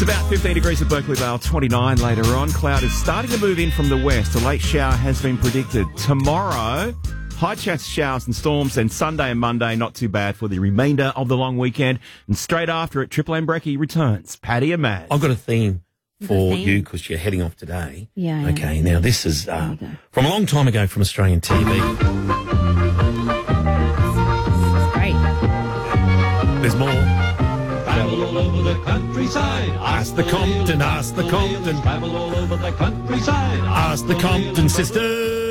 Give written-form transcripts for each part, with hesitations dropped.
It's about 15 degrees at Berkeley Vale, 29 later on. Cloud is starting to move in from the west. A late shower has been predicted. Tomorrow, high chance of showers and storms, and Sunday and Monday, not too bad for the remainder of the long weekend. And straight after it, Triple M Brekkie returns. Paddy and Maz. I've got a theme for you because you're heading off today. Yeah. Okay, now this is from a long time ago from Australian TV. Great. There's more. Travel all over the countryside. Ask the Compton, ask the Compton. Travel all over the countryside. Ask the Compton sisters.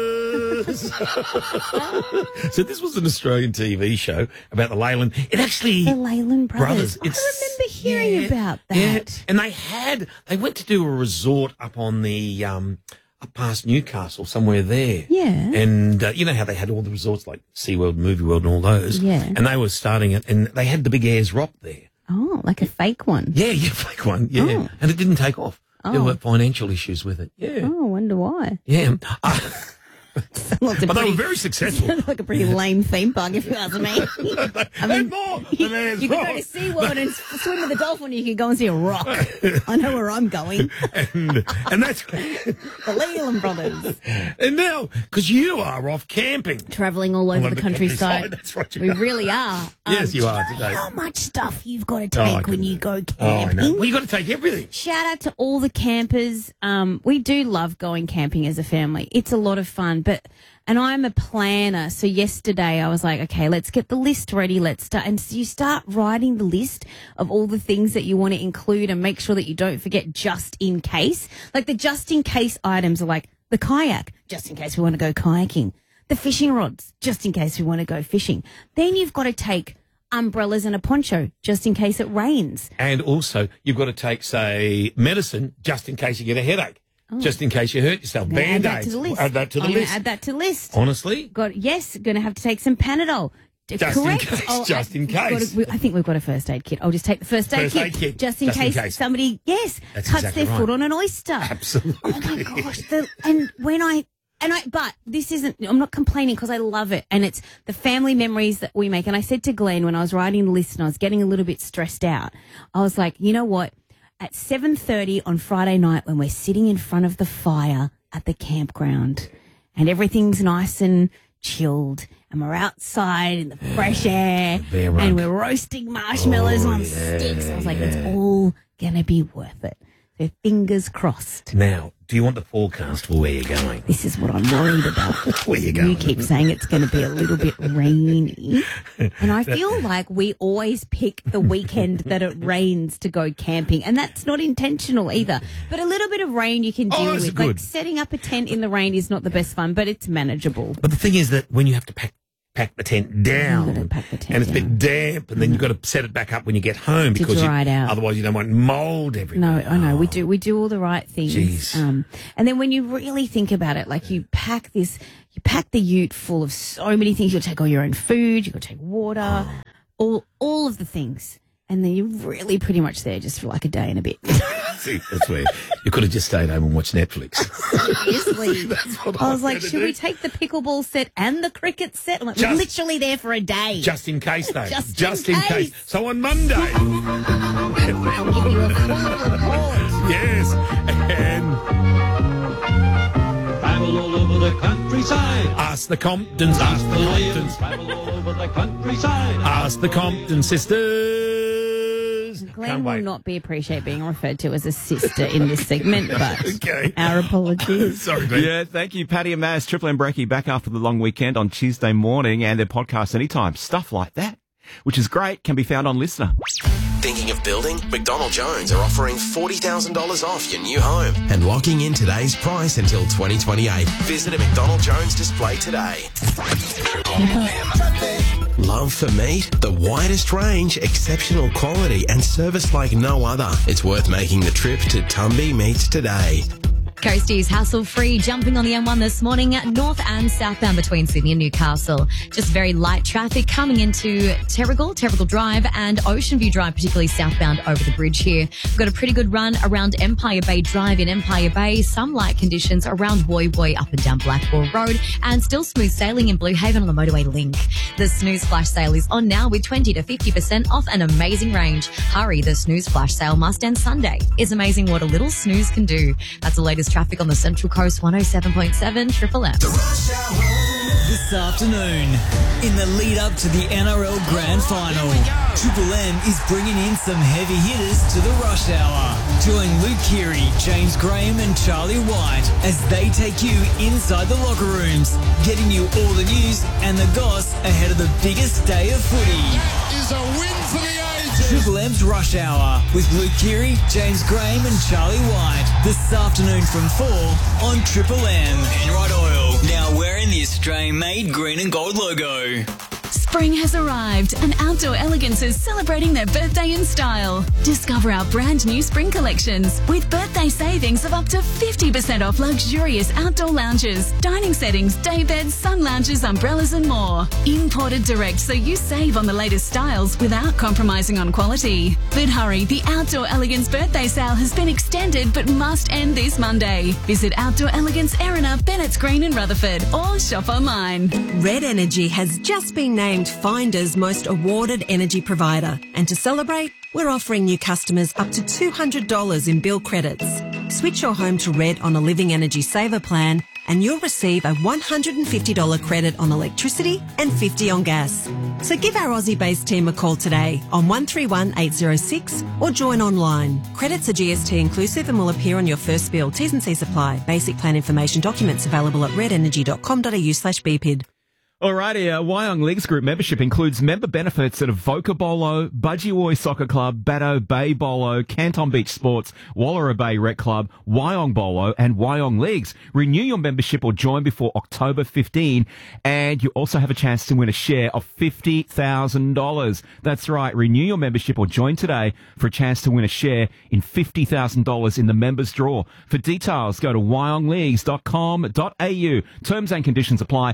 So this was an Australian TV show about the Leyland. It actually... The Leyland brothers. I It's- remember hearing about that. Yeah, and they went to do a resort up on the up past Newcastle, somewhere there. Yeah. And you know how they had all the resorts like SeaWorld, Movie World, and all those. Yeah. And they were starting it, and they had the Big Ayers Rock there. Oh, like a fake one. Yeah, fake one. Yeah, Oh. and it didn't take off. There Oh. were financial issues with it. Yeah, Oh, I wonder why. yeah. But But they were very successful. Sounds like a pretty lame theme park, if you ask me. I mean, And more. you, And there's you could go more. to SeaWorld and swim with a dolphin, you could go and see a rock. I know where I'm going. and that's The Leyland brothers. and now because you are off camping. Travelling all over the countryside. That's right. We really are. Yes, you are today. How much stuff you've got to Oh, I take when couldn't- you go Oh, I camping. know. Well, you got to take everything. Shout out to all the campers. We do love going camping as a family. It's a lot of fun, and I'm a planner. So yesterday I was like, okay, let's get the list ready. Let's start. And so you start writing the list of all the things that you want to include and make sure that you don't forget just in case. Like the just in case items are like the kayak, just in case we want to go kayaking. The fishing rods, just in case we want to go fishing. Then you've got to take umbrellas and a poncho, just in case it rains. And also, you've got to take, say, medicine just in case you get a headache, just in case you hurt yourself. Gonna add that Band-Aids. to the list. Add that to the I'm gonna list. add that to the list. Honestly, Going to have to take some Panadol. Just in Correct. case, just in case. I think we've got a first aid kit. I'll just take the first aid kit. Just in case somebody, That's cuts exactly their right. foot on an oyster. Absolutely. Oh my gosh. But this isn't, I'm not complaining because I love it. And it's the family memories that we make. And I said to Glenn when I was writing the list and I was getting a little bit stressed out, I was like, you know what? At 7:30 on Friday night when we're sitting in front of the fire at the campground and everything's nice and chilled and we're outside in the fresh air Bear rug. and we're roasting marshmallows on sticks. I was like, it's all going to be worth it. So fingers crossed. Now, do you want the forecast for where you're going? This is what I'm worried about. Where you going? You keep saying it's going to be a little bit rainy. And I feel like we always pick the weekend that it rains to go camping. And that's not intentional either. But a little bit of rain you can deal that's with. good. Like setting up a tent in the rain is not the best fun, but it's manageable. But the thing is that when you have to pack the tent down, You've gotta pack the tent and it's a down. bit damp, and then you've got to set it back up when you get home To because dry it out. otherwise you don't want mold everywhere. No, I know. We do all the right things. Jeez. And then when you really think about it, like you pack the ute full of so many things. You'll take all your own food, you've got to take water, all of the things. And then you're really pretty much there just for like a day and a bit. See, that's where you could have just stayed home and watched Netflix. Seriously. what I was like, gonna should do. we take the pickleball set and the cricket set? I'm like, we're Just- literally there for a day. Just in case, though. Just in case. So on Monday, I'll give you a full report. yes, and Travel all over the countryside. ask the Comptons, ask the Comptons, Travel all over the countryside. ask the Compton sisters. Glenn Can't will wait. not appreciate being referred to as a sister in this segment, but Okay. our apologies. Sorry, Glenn. Yeah, thank you, Paddy and Maz. Triple M Brekkie back after the long weekend on Tuesday morning, and their podcast anytime. Stuff like that, which is great, can be found on Listener. Thinking of building? McDonald Jones are offering $40,000 off your new home and locking in today's price until 2028. Visit a McDonald Jones display today. Love for meat? The widest range, exceptional quality and service like no other. It's worth making the trip to Tumby Meats today. Coasties hassle-free jumping on the M1 this morning, north and southbound between Sydney and Newcastle. Just very light traffic coming into Terrigal Drive and Ocean View Drive, particularly southbound over the bridge here. We've got a pretty good run around Empire Bay Drive in Empire Bay. Some light conditions around Woy Woy up and down Blackmore Road, and still smooth sailing in Blue Haven on the motorway link. The Snooze Flash sale is on now with 20 to 50% off an amazing range. Hurry, the Snooze Flash sale must end Sunday. It's amazing what a little snooze can do. That's the latest traffic on the Central Coast 107.7 Triple M. This afternoon, in the lead up to the NRL Grand Final, Triple M is bringing in some heavy hitters to the rush hour. Join Luke Keary, James Graham and Charlie White as they take you inside the locker rooms, getting you all the news and the goss ahead of the biggest day of footy. That is a win for the ages. Triple M's Rush Hour with Luke Keary, James Graham and Charlie White this afternoon from 4 on Triple M. Enright Oil, now wearing the Australian-made green and gold logo. Spring has arrived and Outdoor Elegance is celebrating their birthday in style. Discover our brand new spring collections with birthday savings of up to 50% off luxurious outdoor lounges, dining settings, day beds, sun lounges, umbrellas and more. Imported direct so you save on the latest styles without compromising on quality. But hurry, the Outdoor Elegance birthday sale has been extended but must end this Monday. Visit Outdoor Elegance Erina, Bennett's Green and Rutherford or shop online. Red Energy has just been named Finder's most awarded energy provider. And to celebrate, we're offering new customers up to $200 in bill credits. Switch your home to Red on a Living Energy Saver plan and you'll receive a $150 credit on electricity and $50 on gas. So give our Aussie-based team a call today on 131 806 or join online. Credits are GST inclusive and will appear on your first bill. T's and C's apply. Basic plan information documents available at redenergy.com.au/BPID. Alrighty, Wyong Leagues Group membership includes member benefits at Avoca Bolo, Budgie Soccer Club, Batto Bay Bolo, Canton Beach Sports, Wallara Bay Rec Club, Wyong Bolo and Wyong Leagues. Renew your membership or join before October 15 and you also have a chance to win a share of $50,000. That's right, renew your membership or join today for a chance to win a share in $50,000 in the members draw. For details, go to wyongleagues.com.au. Terms and conditions apply.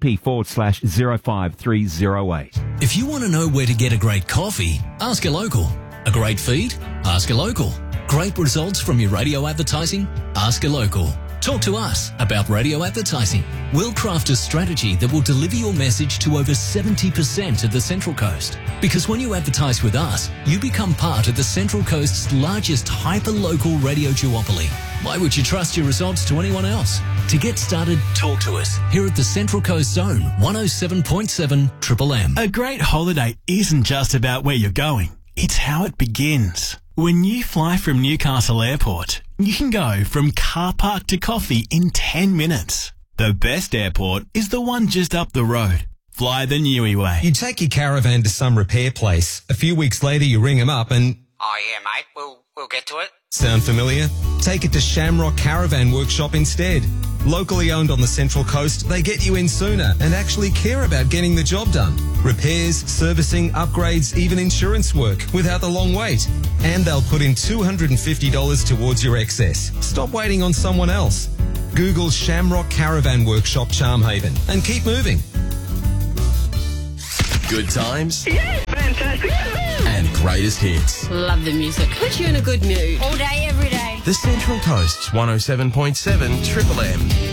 TP/05308. If you want to know where to get a great coffee, ask a local. A great feed? Ask a local. Great results from your radio advertising? Ask a local. Talk to us about radio advertising. We'll craft a strategy that will deliver your message to over 70% of the Central Coast. Because when you advertise with us, you become part of the Central Coast's largest hyper-local radio duopoly. Why would you trust your results to anyone else? To get started, talk to us here at the Central Coast Zone 107.7 Triple M. A great holiday isn't just about where you're going. It's how it begins. When you fly from Newcastle Airport, you can go from car park to coffee in 10 minutes. The best airport is the one just up the road. Fly the Niue way. You take your caravan to some repair place. A few weeks later, you ring them up and... Oh, yeah, mate. We'll get to it. Sound familiar? Take it to Shamrock Caravan Workshop instead. Locally owned on the Central Coast, they get you in sooner and actually care about getting the job done. Repairs, servicing, upgrades, even insurance work without the long wait. And they'll put in $250 towards your excess. Stop waiting on someone else. Google Shamrock Caravan Workshop Charmhaven and keep moving. Good times Yeah, fantastic. and greatest hits. Love the music. Puts you in a good mood. All day, every day. The Central Coast's 107.7 Triple M.